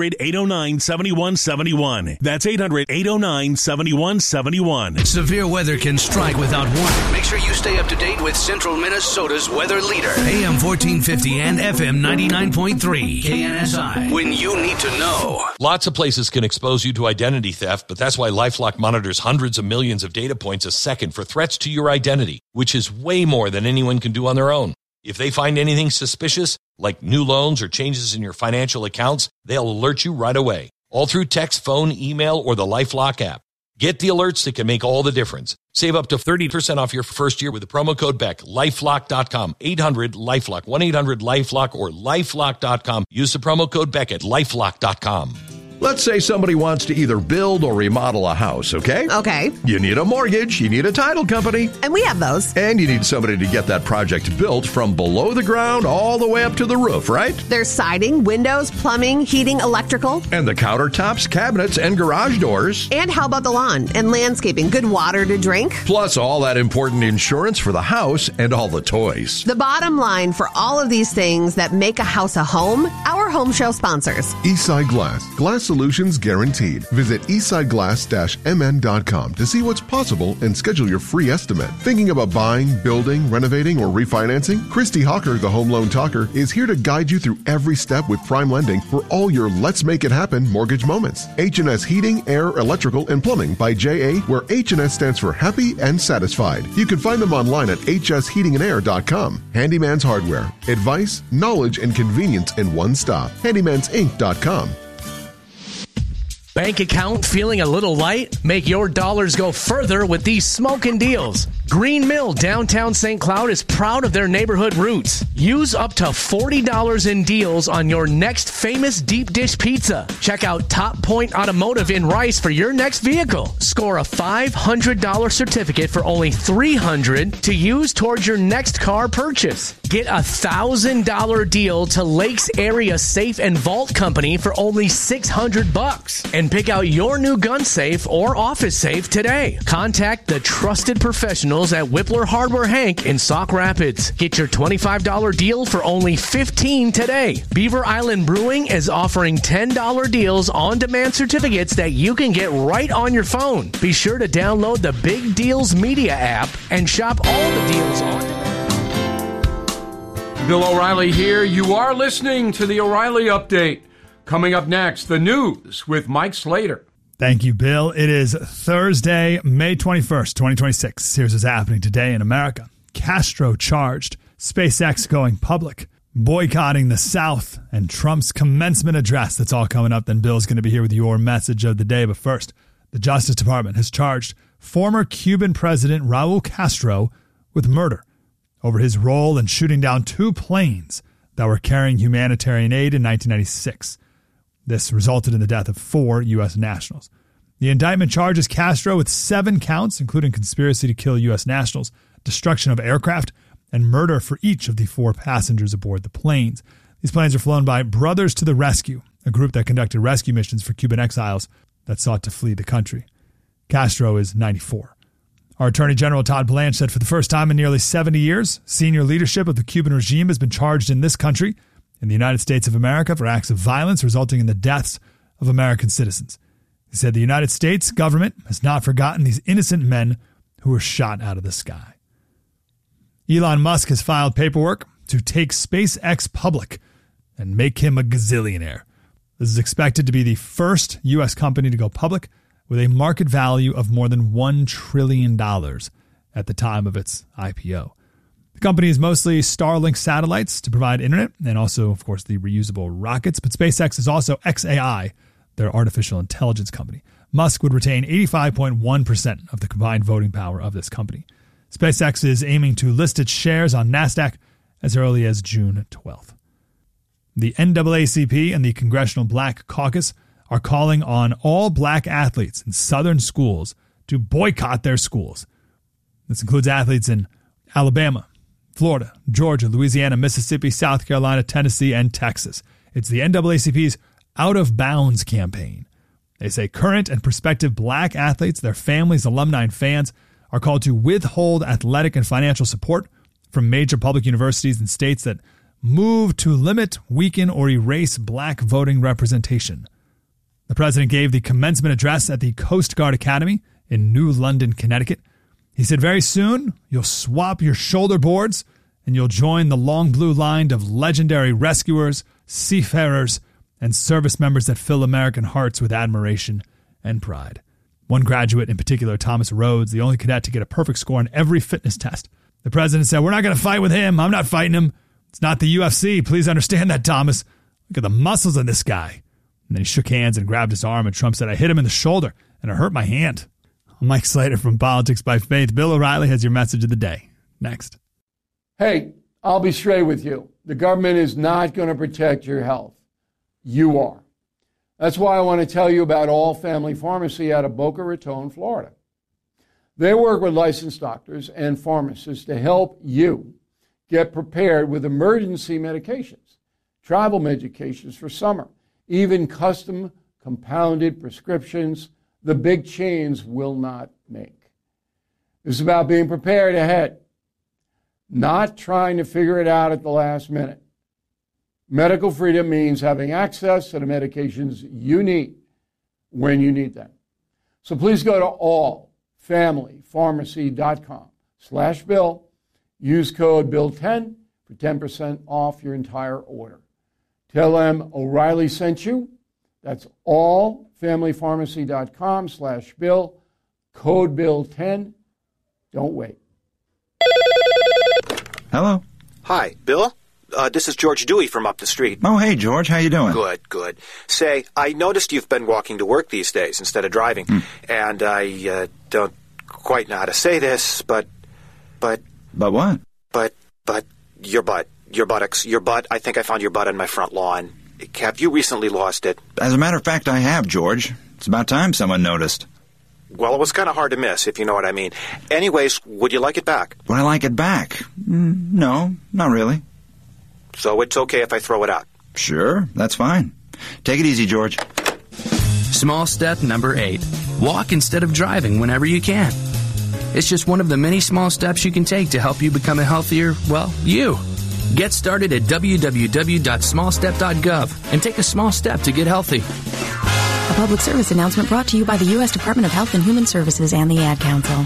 Speaker 10: 800-809-7171. That's 800-809-7171.
Speaker 2: Severe weather can strike without warning. Make sure you stay up to date with Central Minnesota's weather leader. AM 1450 and FM 99.3. KNSI. When you need to know.
Speaker 6: Lots of places can expose you to identity theft, but that's why LifeLock monitors hundreds of millions of data points a second for threats to your identity, which is way more than anyone can do on their own. If they find anything suspicious, like new loans or changes in your financial accounts, they'll alert you right away, all through text, phone, email, or the LifeLock app. Get the alerts that can make all the difference. Save up to 30% off your first year with the promo code BECK. LifeLock.com, 800-LifeLock, 1-800-LifeLock, or LifeLock.com. Use the promo code BECK at LifeLock.com.
Speaker 3: Let's say somebody wants to either build or remodel a house, okay?
Speaker 11: Okay.
Speaker 3: You need a mortgage, you need a title company.
Speaker 11: And we have those.
Speaker 3: And you need somebody to get that project built from below the ground all the way up to the roof, right?
Speaker 11: There's siding, windows, plumbing, heating, electrical.
Speaker 3: And the countertops, cabinets, and garage doors.
Speaker 11: And how about the lawn and landscaping? Good water to drink.
Speaker 3: Plus all that important insurance for the house and all the toys.
Speaker 11: The bottom line for all of these things that make a house a home, our home show sponsors.
Speaker 21: Eastside Glass. Glass solutions guaranteed. Visit eastsideglass-mn.com to see what's possible and schedule your free estimate. Thinking about buying, building, renovating, or refinancing? Christy Hawker, the Home Loan Talker, is here to guide you through every step with prime lending for all your Let's Make It Happen mortgage moments. H&S Heating, Air, Electrical, and Plumbing by J.A., where H&S stands for happy and satisfied. You can find them online at hsheatingandair.com. Handyman's Hardware. Advice, knowledge, and convenience in one stop. handymansinc.com.
Speaker 12: Bank account feeling a little light? Make your dollars go further with these smoking deals. Green Mill downtown St. Cloud is proud of their neighborhood roots. Use up to $40 in deals on your next famous deep dish pizza. Check out Top Point Automotive in Rice for your next vehicle. Score a $500 certificate for only $300 to use towards your next car purchase. Get a $1,000 deal to Lakes Area Safe and Vault Company for only $600. And pick out your new gun safe or office safe today. Contact the trusted professionals at Whippler Hardware Hank in Sauk Rapids. Get your $25 deal for only $15 today. Beaver Island Brewing is offering $10 deals on demand certificates that you can get right on your phone. Be sure to download the Big Deals Media app and shop all the deals on demand.
Speaker 13: Bill O'Reilly here. You are listening to the O'Reilly Update. Coming up next, the news with Mike Slater.
Speaker 14: Thank you, Bill. It is Thursday, May 21st, 2026. Here's what's happening today in America. Castro charged, SpaceX going public, boycotting the South, and Trump's commencement address. That's all coming up. Then Bill's going to be here with your message of the day. But first, the Justice Department has charged former Cuban President Raul Castro with murder. over his role in shooting down 2 planes that were carrying humanitarian aid in 1996. This resulted in the death of 4 U.S. nationals. The indictment charges Castro with 7 counts, including conspiracy to kill U.S. nationals, destruction of aircraft, and murder for each of the 4 passengers aboard the planes. These planes are flown by Brothers to the Rescue, a group that conducted rescue missions for Cuban exiles that sought to flee the country. Castro is 94. Our Attorney General Todd Blanche said for the first time in nearly 70 years, senior leadership of the Cuban regime has been charged in this country, in the United States of America, for acts of violence resulting in the deaths of American citizens. He said the United States government has not forgotten these innocent men who were shot out of the sky. Elon Musk has filed paperwork to take SpaceX public and make him a gazillionaire. This is expected to be the first U.S. company to go public with a market value of more than $1 trillion at the time of its IPO. The company is mostly Starlink satellites to provide internet and also, of course, the reusable rockets. But SpaceX is also XAI, their artificial intelligence company. Musk would retain 85.1% of the combined voting power of this company. SpaceX is aiming to list its shares on NASDAQ as early as June 12th. The NAACP and the Congressional Black Caucus are calling on all black athletes in Southern schools to boycott their schools. This includes athletes in Alabama, Florida, Georgia, Louisiana, Mississippi, South Carolina, Tennessee, and Texas. It's the NAACP's Out of Bounds campaign. They say current and prospective black athletes, their families, alumni, and fans are called to withhold athletic and financial support from major public universities in states that move to limit, weaken, or erase black voting representation. The president gave the commencement address at the Coast Guard Academy in New London, Connecticut. He said, very soon, you'll swap your shoulder boards and you'll join the long blue line of legendary rescuers, seafarers, and service members that fill American hearts with admiration and pride. One graduate in particular, Thomas Rhodes, the only cadet to get a perfect score on every fitness test. The president said, we're not going to fight with him. I'm not fighting him. It's not the UFC. Please understand that, Thomas. Look at the muscles of this guy. And then he shook hands and grabbed his arm, and Trump said, I hit him in the shoulder, and it hurt my hand. I'm Mike Slater from Politics by Faith. Bill O'Reilly has your message of the day. Next.
Speaker 13: Hey, I'll be straight with you. The government is not going to protect your health. You are. That's why I want to tell you about All Family Pharmacy out of Boca Raton, Florida. They work with licensed doctors and pharmacists to help you get prepared with emergency medications, travel medications for summer, even custom compounded prescriptions the big chains will not make. This is about being prepared ahead, not trying to figure it out at the last minute. Medical freedom means having access to the medications you need when you need them. So please go to allfamilypharmacy.com/Bill. Use code Bill10 for 10% off your entire order. Tell them O'Reilly sent you. That's allfamilypharmacy.com/Bill. Code Bill10. Don't wait.
Speaker 4: Hello.
Speaker 5: Hi, Bill. This is George Dewey from up the street.
Speaker 4: Oh, hey, George. How you doing?
Speaker 5: Good. Say, I noticed you've been walking to work these days instead of driving. And I don't quite know how to say this, but...
Speaker 4: But what?
Speaker 5: But your butt. Your buttocks. Your butt. I think I found your butt on my front lawn. Have you recently lost it?
Speaker 4: As a matter of fact, I have, George. It's about time someone noticed.
Speaker 5: Well, it was kind of hard to miss, if you know what I mean. Anyways, would you like it back?
Speaker 4: Would I like it back? No, not really.
Speaker 5: So it's okay if I throw it out?
Speaker 4: Sure, that's fine. Take it easy, George.
Speaker 15: Small step number 8. Walk instead of driving whenever you can. It's just one of the many small steps you can take to help you become a healthier, you. Get started at www.smallstep.gov and take a small step to get healthy.
Speaker 16: A public service announcement brought to you by the U.S. Department of Health and Human Services and the Ad Council.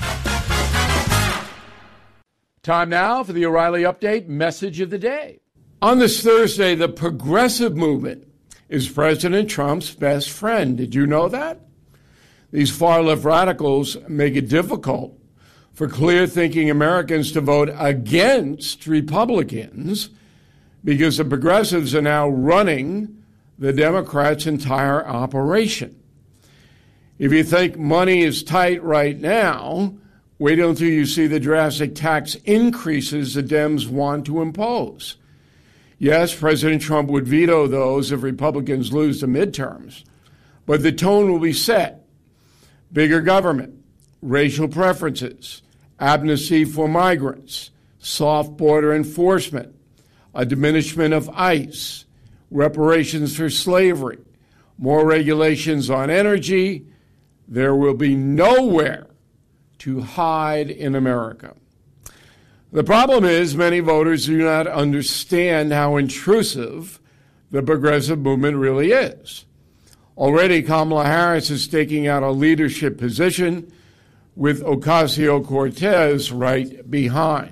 Speaker 13: Time now for the O'Reilly Update message of the day. On this Thursday, the progressive movement is President Trump's best friend. Did you know that? These far-left radicals make it difficult for clear-thinking Americans to vote against Republicans because the progressives are now running the Democrats' entire operation. If you think money is tight right now, Wait until you see the drastic tax increases the Dems want to impose. Yes, President Trump would veto those if Republicans lose the midterms, but the tone will be set. Bigger government, racial preferences, amnesty for migrants, soft border enforcement, a diminishment of ICE, reparations for slavery, more regulations on energy. There will be nowhere to hide in America. The problem is many voters do not understand how intrusive the progressive movement really is. Already, Kamala Harris is staking out a leadership position with Ocasio-Cortez right behind.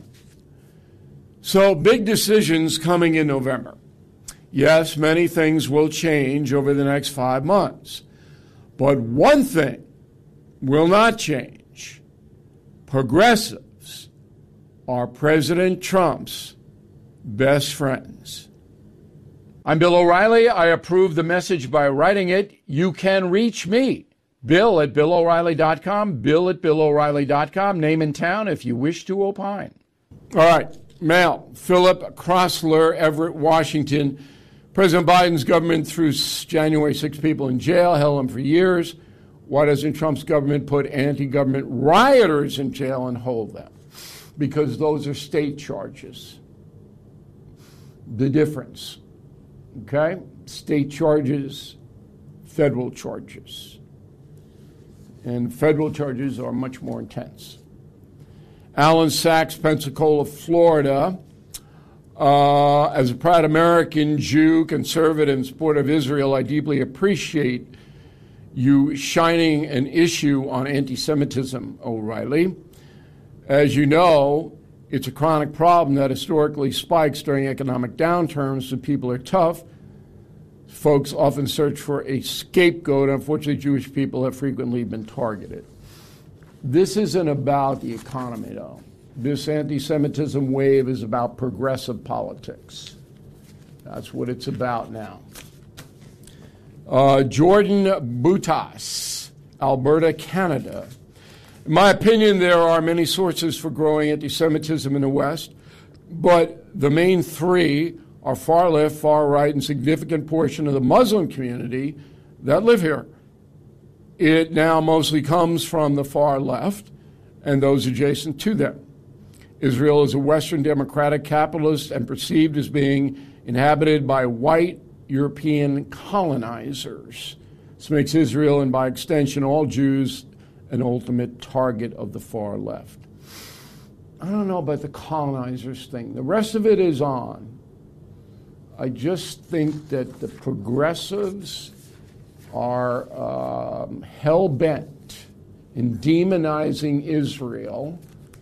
Speaker 13: So, big decisions coming in November. Yes, many things will change over the next 5 months. But one thing will not change. Progressives are President Trump's best friends. I'm Bill O'Reilly. I approve the message by writing it. You can reach me, Bill at BillO'Reilly.com, Bill at BillO'Reilly.com, name and town if you wish to opine. All right, mail. Philip Crossler, Everett, Washington. President Biden's government threw January 6 people in jail, held them for years. Why doesn't Trump's government put anti-government rioters in jail and hold them? Because those are state charges. The difference. Okay? State charges, federal charges. And federal charges are much more intense. Alan Sachs, Pensacola, Florida. As a proud American, Jew, conservative, and supporter of Israel, I deeply appreciate you shining an issue on anti-Semitism, O'Reilly. As you know, it's a chronic problem that historically spikes during economic downturns, so people are tough. Folks often search for a scapegoat. Unfortunately, Jewish people have frequently been targeted. This isn't about the economy, though. This anti-Semitism wave is about progressive politics. That's what it's about now. Jordan Butas, Alberta, Canada. In my opinion, there are many sources for growing anti-Semitism in the West, but the main three are far left, far right, and significant portion of the Muslim community that live here. It now mostly comes from the far left and those adjacent to them. Israel is a Western democratic capitalist and perceived as being inhabited by white European colonizers. This makes Israel, and by extension all Jews, an ultimate target of the far left. I don't know about the colonizers thing. The rest of it is on. I just think that the progressives are hell-bent in demonizing Israel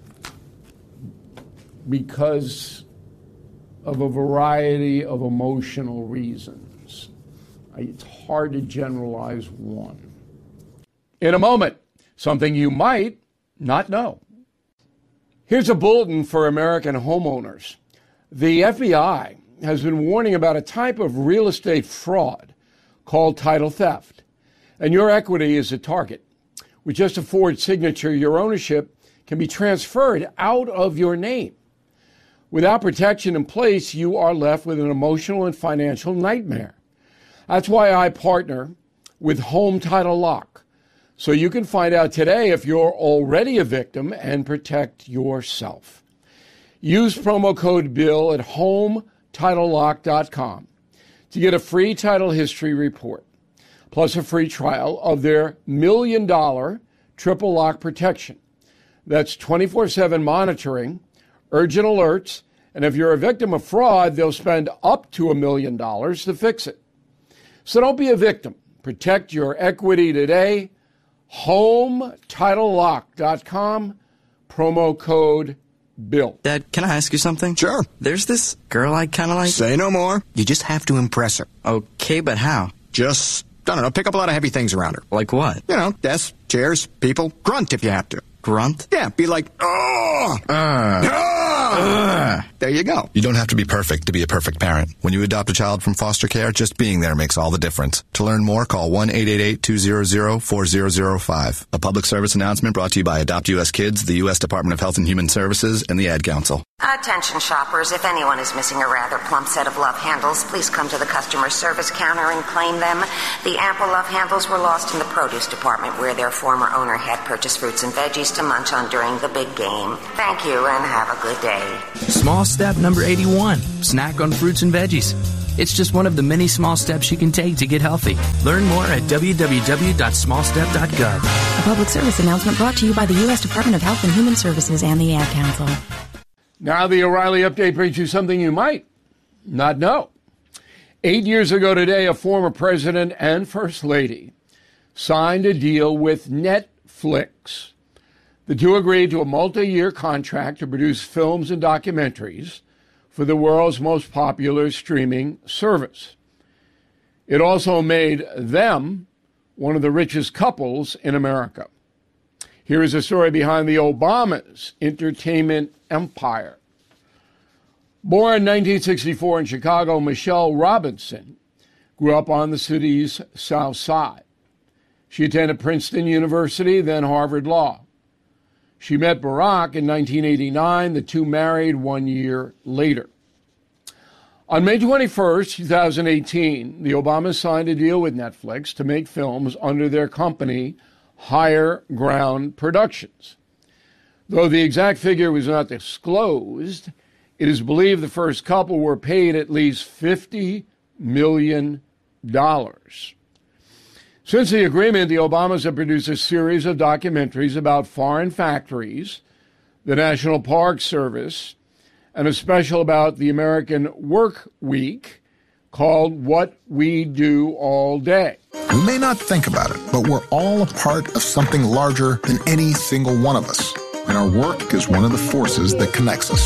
Speaker 13: because of a variety of emotional reasons. It's hard to generalize one. In a moment, something you might not know. Here's a bulletin for American homeowners. The FBI has been warning about a type of real estate fraud called title theft, and your equity is a target. With just a forged signature, your ownership can be transferred out of your name. Without protection in place, you are left with an emotional and financial nightmare. That's why I partner with Home Title Lock, so you can find out today if you're already a victim and protect yourself. Use promo code BILL at HomeTitleLock.com to get a free title history report, plus a free trial of their $1 million triple lock protection. That's 24/7 monitoring, urgent alerts, and if you're a victim of fraud, they'll spend up to $1 million to fix it. So don't be a victim. Protect your equity today. HomeTitleLock.com, promo code BILL.
Speaker 18: Dad, can I ask you something? Sure. There's this girl I kind of like.
Speaker 19: Say no more. You just have to impress her.
Speaker 18: Okay, but how?
Speaker 19: Just, I don't know, pick up a lot of heavy things around her.
Speaker 18: Like what?
Speaker 19: You know, desks, chairs, people. Grunt if you have to.
Speaker 18: Grunt?
Speaker 19: Yeah, be like, oh! There you go.
Speaker 17: You don't have to be perfect to be a perfect parent. When you adopt a child from foster care, just being there makes all the difference. To learn more, call 1-888-200-4005. A public service announcement brought to you by Adopt U.S. Kids, the U.S. Department of Health and Human Services, and the Ad Council.
Speaker 20: Attention shoppers, if anyone is missing a rather plump set of love handles, please come to the customer service counter and claim them. The ample love handles were lost in the produce department where their former owner had purchased fruits and veggies to munch on during the big game. Thank you and have a good day.
Speaker 15: Small step number 81. Snack on fruits and veggies. It's just one of the many small steps you can take to get healthy. Learn more at www.smallstep.gov.
Speaker 16: A public service announcement brought to you by the U.S. Department of Health and Human Services and the Ad Council.
Speaker 13: Now the O'Reilly Update brings you something you might not know. 8 years ago today, a former president and first lady signed a deal with Netflix. The two agreed to a multi-year contract to produce films and documentaries for the world's most popular streaming service. It also made them one of the richest couples in America. Here is a story behind the Obamas' entertainment empire. Born in 1964 in Chicago, Michelle Robinson grew up on the city's South Side. She attended Princeton University, then Harvard Law. She met Barack in 1989. The two married 1 year later. On May 21st, 2018, the Obamas signed a deal with Netflix to make films under their company, Higher Ground Productions. Though the exact figure was not disclosed, it is believed the first couple were paid at least $50 million. Since the agreement, the Obamas have produced a series of documentaries about foreign factories, the National Park Service, and a special about the American Work Week called What We Do All Day.
Speaker 22: We may not think about it, but we're all a part of something larger than any single one of us. And our work is one of the forces that connects us.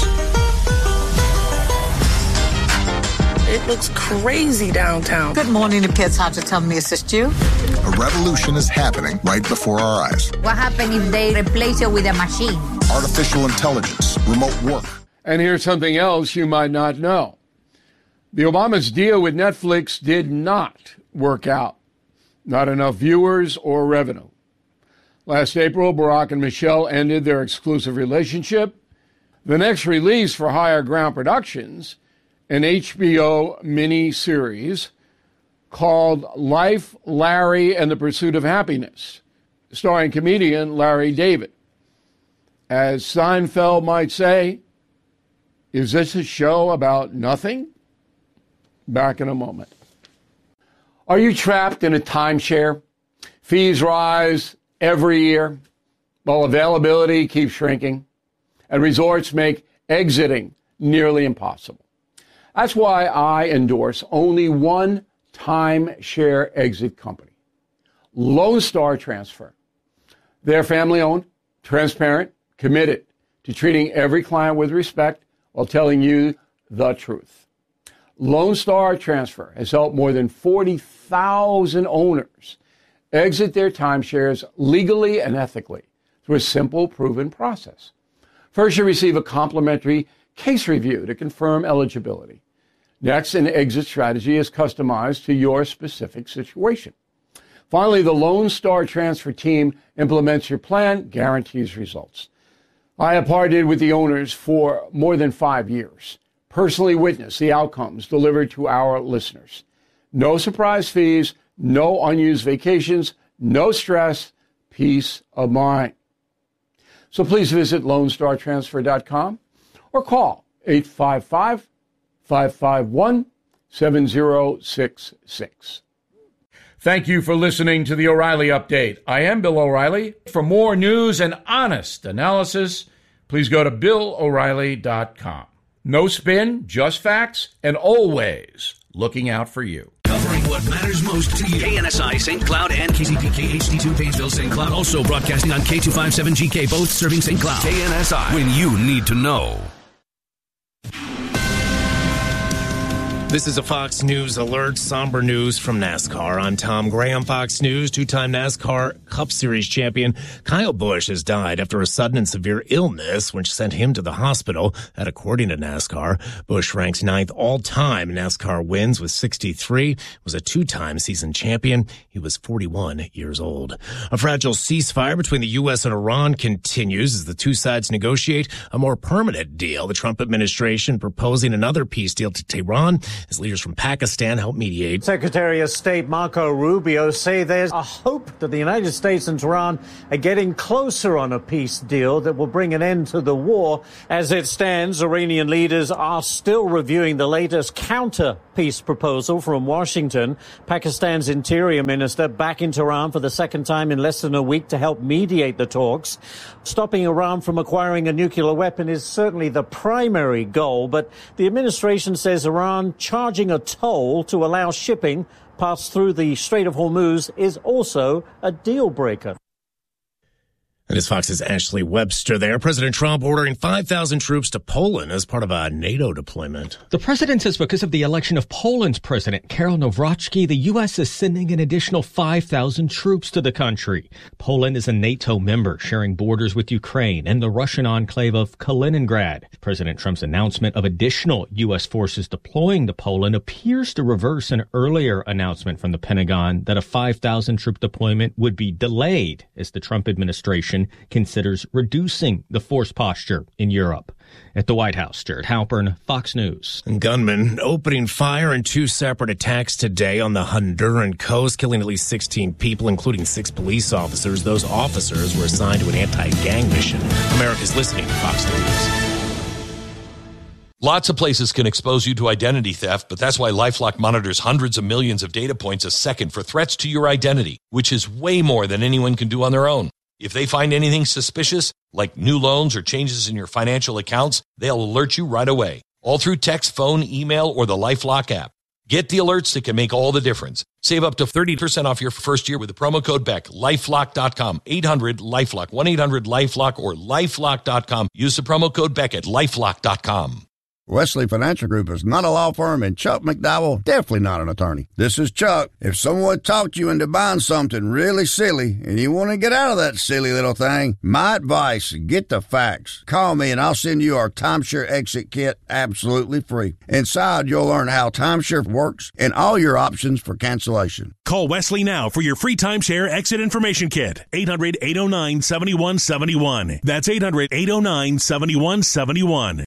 Speaker 23: It looks crazy downtown.
Speaker 24: Good morning, the Pets Hunter. Tell me, assist you.
Speaker 22: A revolution is happening right before our eyes.
Speaker 24: What happens if they replace it with a machine?
Speaker 22: Artificial intelligence, remote work.
Speaker 13: And here's something else you might not know. The Obamas' deal with Netflix did not work out. Not enough viewers or revenue. Last April, Barack and Michelle ended their exclusive relationship. The next release for Higher Ground Productions, an HBO mini-series called Life, Larry, and the Pursuit of Happiness, starring comedian Larry David. As Seinfeld might say, is this a show about nothing? Back in a moment. Are you trapped in a timeshare? Fees rise every year, while availability keeps shrinking, and resorts make exiting nearly impossible. That's why I endorse only one timeshare exit company, Lone Star Transfer. They're family-owned, transparent, committed to treating every client with respect while telling you the truth. Lone Star Transfer has helped more than 40,000 owners exit their timeshares legally and ethically through a simple, proven process. First, you receive a complimentary case review to confirm eligibility. Next, an exit strategy is customized to your specific situation. Finally, the Lone Star Transfer team implements your plan, guarantees results. I have partnered with the owners for more than 5 years, personally witnessed the outcomes delivered to our listeners. No surprise fees, no unused vacations, no stress, peace of mind. So please visit LoneStarTransfer.com or call 855-551-7066. Thank you for listening to the O'Reilly Update. I am Bill O'Reilly. For more news and honest analysis, please go to BillO'Reilly.com. No spin, just facts, and always looking out for you.
Speaker 2: Covering what matters most to you. KNSI St. Cloud and KZPK HD2 Painesville St. Cloud. Also broadcasting on K257GK, both serving St. Cloud. KNSI, when you need to know.
Speaker 1: This is a Fox News alert. Somber news from NASCAR. I'm Tom Gray on Fox News. Two-time NASCAR Cup Series champion Kyle Busch has died after a sudden and severe illness, which sent him to the hospital. That according to NASCAR. Busch ranks 9th all-time in NASCAR wins with 63. Was a two-time season champion. He was 41 years old. A fragile ceasefire between the U.S. and Iran continues as the two sides negotiate a more permanent deal. The Trump administration proposing another peace deal to Tehran as leaders from Pakistan help mediate.
Speaker 7: Secretary of State Marco Rubio say there's a hope that the United States and Tehran are getting closer on a peace deal that will bring an end to the war. As it stands, Iranian leaders are still reviewing the latest counter-peace proposal from Washington. Pakistan's Interior Minister back in Tehran for the second time in less than a week to help mediate the talks. Stopping Iran from acquiring a nuclear weapon is certainly the primary goal, but the administration says Iran charging a toll to allow shipping pass through the Strait of Hormuz is also a deal breaker.
Speaker 1: That is Fox's Ashley Webster there. President Trump ordering 5,000 troops to Poland as part of a NATO deployment.
Speaker 8: The president says because of the election of Poland's president, Karol Nawrocki, the U.S. is sending an additional 5,000 troops to the country. Poland is a NATO member sharing borders with Ukraine and the Russian enclave of Kaliningrad. President Trump's announcement of additional U.S. forces deploying to Poland appears to reverse an earlier announcement from the Pentagon that a 5,000 troop deployment would be delayed as the Trump administration considers reducing the force posture in Europe. At the White House, Jared Halpern, Fox News.
Speaker 1: And gunmen opening fire in two separate attacks today on the Honduran coast, killing at least 16 people, including 6 police officers. Those officers were assigned to an anti-gang mission. America's listening to Fox News.
Speaker 6: Lots of places can expose you to identity theft, but that's why LifeLock monitors hundreds of millions of data points a second for threats to your identity, which is way more than anyone can do on their own. If they find anything suspicious, like new loans or changes in your financial accounts, they'll alert you right away, all through text, phone, email, or the LifeLock app. Get the alerts that can make all the difference. Save up to 30% off your first year with the promo code BECK. LifeLock.com, 800-LifeLock, 1-800-LifeLock, or LifeLock.com. Use the promo code BECK at LifeLock.com.
Speaker 9: Wesley Financial Group is not a law firm, and Chuck McDowell definitely not an attorney. This is Chuck. If someone talked you into buying something really silly and you want to get out of that silly little thing, my advice, get the facts. Call me and I'll send you our timeshare exit kit absolutely free. Inside, you'll learn how timeshare works and all your options for cancellation.
Speaker 10: Call Wesley now for your free timeshare exit information kit. 800-809-7171. That's 800-809-7171.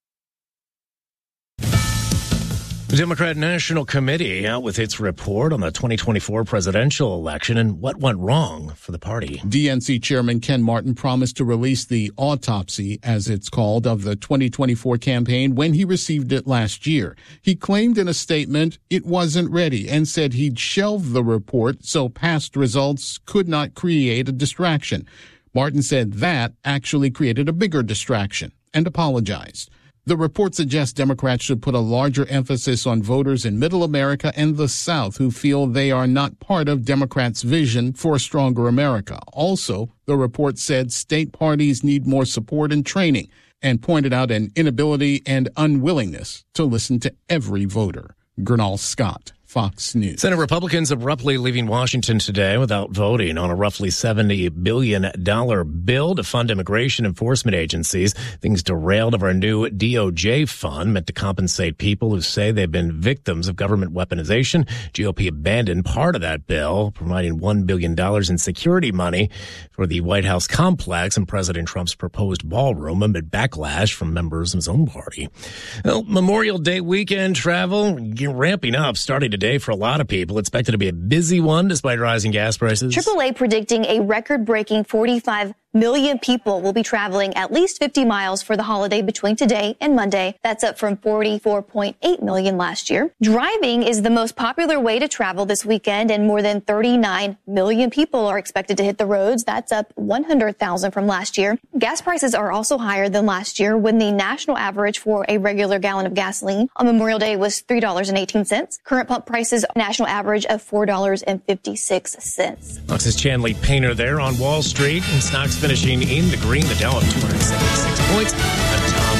Speaker 1: The Democrat National Committee out with its report on the 2024 presidential election and what went wrong for the party.
Speaker 25: DNC Chairman Ken Martin promised to release the autopsy, as it's called, of the 2024 campaign when he received it last year. He claimed in a statement it wasn't ready and said he'd shelved the report so past results could not create a distraction. Martin said that actually created a bigger distraction and apologized. The report suggests Democrats should put a larger emphasis on voters in Middle America and the South who feel they are not part of Democrats' vision for a stronger America. Also, the report said state parties need more support and training and pointed out an inability and unwillingness to listen to every voter. Gernal Scott, Fox News.
Speaker 1: Senate Republicans abruptly leaving Washington today without voting on a roughly $70 billion bill to fund immigration enforcement agencies. Things derailed of our new DOJ fund meant to compensate people who say they've been victims of government weaponization. GOP abandoned part of that bill, providing $1 billion in security money for the White House complex and President Trump's proposed ballroom amid backlash from members of his own party. Well, Memorial Day weekend travel ramping up starting today for a lot of people. Expected to be a busy one despite rising gas prices.
Speaker 26: AAA predicting a record-breaking 45 million people will be traveling at least 50 miles for the holiday between today and Monday. That's up from 44.8 million last year. Driving is the most popular way to travel this weekend, and more than 39 million people are expected to hit the roads. That's up 100,000 from last year. Gas prices are also higher than last year, when the national average for a regular gallon of gasoline on Memorial Day was $3.18. Current pump prices, national average of $4.56.
Speaker 1: Fox's Chanley Painter there on Wall Street, and stocks finishing in the green. The Dow up 276 points. I'm Tom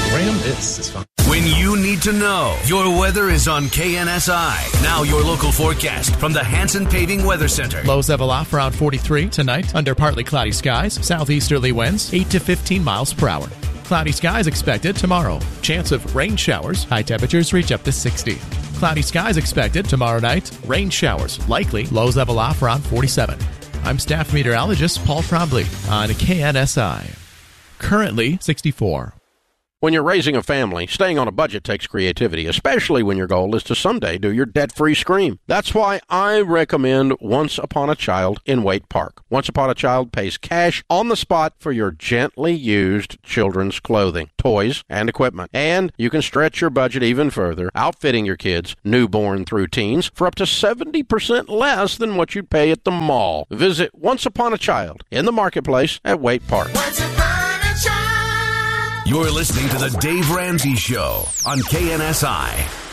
Speaker 1: Graham, this is fun.
Speaker 2: When you need to know, your weather is on KNSI. Now your local forecast from the Hanson Paving Weather Center.
Speaker 3: Lows level off around 43 tonight under partly cloudy skies. Southeasterly winds 8 to 15 miles per hour. Cloudy skies expected tomorrow. Chance of rain showers. High temperatures reach up to 60. Cloudy skies expected tomorrow night. Rain showers likely. Lows level off around 47. I'm staff meteorologist Paul Trombley on KNSI. Currently 64.
Speaker 5: When you're raising a family, staying on a budget takes creativity, especially when your goal is to someday do your debt-free scream. That's why I recommend Once Upon a Child in Waite Park. Once Upon a Child pays cash on the spot for your gently used children's clothing, toys, and equipment. And you can stretch your budget even further, outfitting your kids, newborn through teens, for up to 70% less than what you'd pay at the mall. Visit Once Upon a Child in the marketplace at Waite Park.
Speaker 2: You're listening to The Dave Ramsey Show on KNSI.